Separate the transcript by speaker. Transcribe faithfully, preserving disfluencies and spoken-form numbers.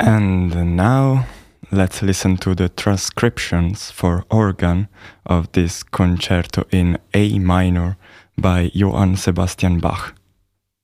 Speaker 1: And now let's listen to the transcriptions for organ of this concerto in A minor by Johann Sebastian Bach.